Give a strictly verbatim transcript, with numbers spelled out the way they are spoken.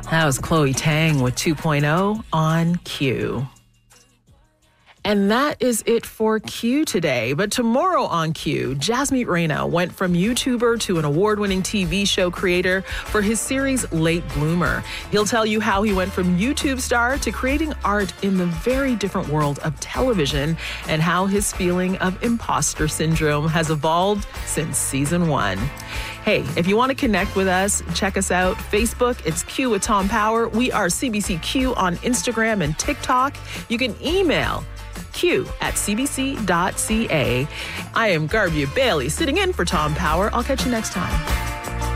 That was Chloe Tang with two point oh on Q. And that is it for Q today. But tomorrow on Q, Jasmeet Rana went from YouTuber to an award-winning T V show creator for his series Late Bloomer. He'll tell you how he went from YouTube star to creating art in the very different world of television and how his feeling of imposter syndrome has evolved since season one. Hey, if you want to connect with us, check us out. Facebook, it's Q with Tom Power. We are C B C Q on Instagram and TikTok. You can email Q at c b c dot c a. I am Garbia Bailey, sitting in for Tom Power. I'll catch you next time.